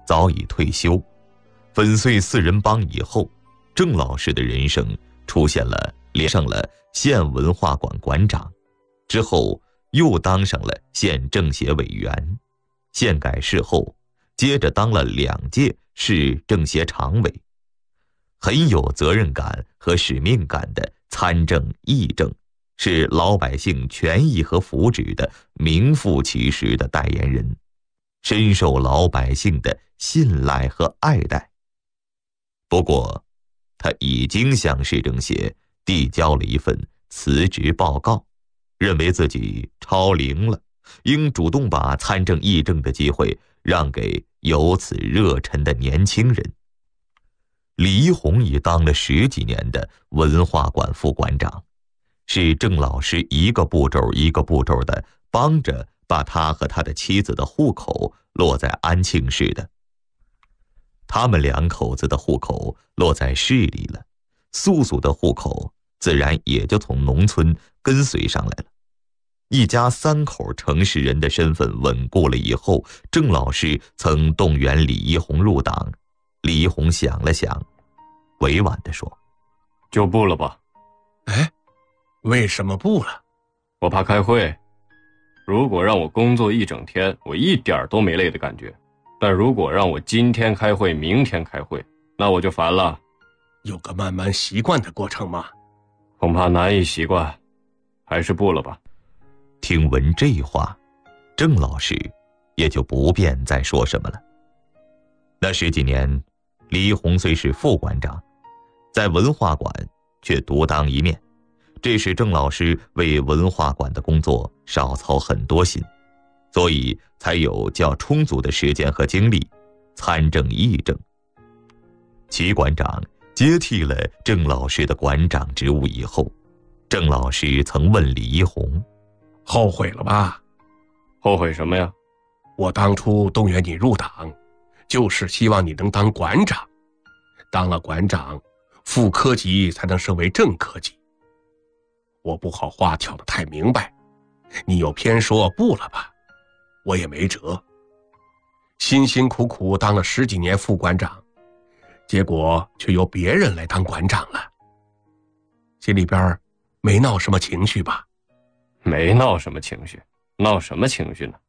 早已退休。粉碎四人帮以后，郑老师的人生连上了县文化馆馆长，之后又当上了县政协委员。县改制后，接着当了2届市政协常委，很有责任感和使命感的参政议政，是老百姓权益和福祉的名副其实的代言人，深受老百姓的信赖和爱戴。不过，他已经向市政协递交了一份辞职报告，认为自己超龄了，应主动把参政议政的机会让给有此热忱的年轻人。李一红已当了10几年的文化馆副馆长，是郑老师一个步骤一个步骤的帮着把他和他的妻子的户口落在安庆市的。他们2口子的户口落在市里了，素素的户口自然也就从农村跟随上来了。一家3口城市人的身份稳固了以后，郑老师曾动员李一红入党。李一红想了想，委婉地说：“ 就不了吧。”“ 哎，为什么不了？”“ 我怕开会。如果让我工作一整天，我一点都没累的感觉。但如果让我今天开会，明天开会，那我就烦了。 有个慢慢习惯的过程嘛。”“ 恐怕难以习惯，还是不了吧。” 听闻这话，郑老师也就不便再说什么了。那10几年，李一红虽是副馆长，在文化馆却独当一面，这使郑老师为文化馆的工作少操很多心，所以才有较充足的时间和精力参政议政。齐馆长接替了郑老师的馆长职务以后，郑老师曾问李一红：“ 后悔了吧？”“ 后悔什么呀？”“ 我当初动员你入党，就是希望你能当馆长，当了馆长，副科级才能升为正科级。我不好话挑得太明白，你又偏说不了吧，我也没辙。辛辛苦苦当了10几年副馆长，结果却由别人来当馆长了，心里边没闹什么情绪吧？”“ 没闹什么情绪，闹什么情绪呢？”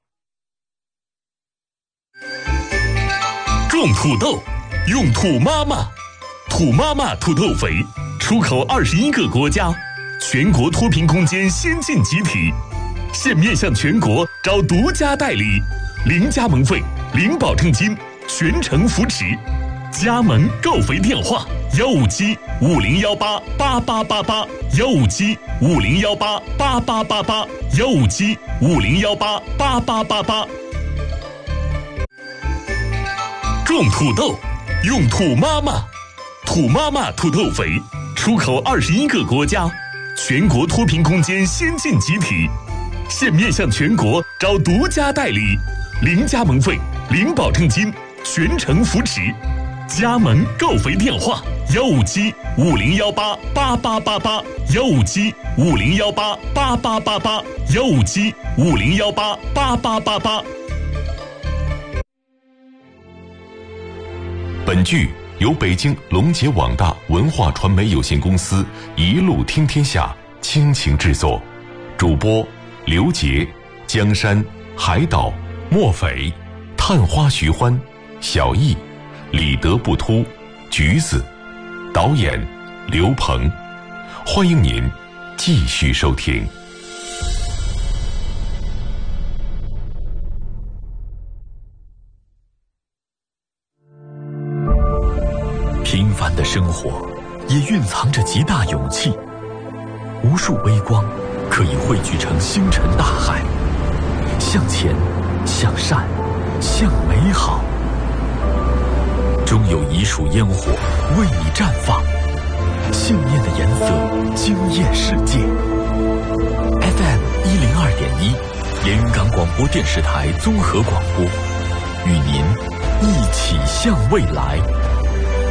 种土豆用土妈妈，土妈妈土豆肥，出口21个国家，全国脱贫攻坚先进集体，现面向全国招独家代理，零加盟费，零保证金，全程扶持。加盟购肥电话：157-5018-8888，157-5018-8888，157-5018-8888。种土豆用土妈妈，土妈妈土豆肥，出口21个国家，全国脱贫攻坚先进集体，现面向全国招独家代理，零加盟费，零保证金，全程扶持。加盟购肥电话：157-5018-8888，157-5018-8888，157-5018-8888。 本剧由北京龙杰网大文化传媒有限公司一路听天下倾情制作，主播刘杰、江山、海岛、莫匪、探花徐欢、小易、李德不突、橘子，导演刘鹏。欢迎您继续收听。 平凡的生活也蕴藏着极大勇气，无数微光可以汇聚成星辰大海，向前，向善，向美好。终有一束烟火为你绽放，信念的颜色惊艳世界。FM 102.1，连云港广播电视台综合广播，与您一起向未来。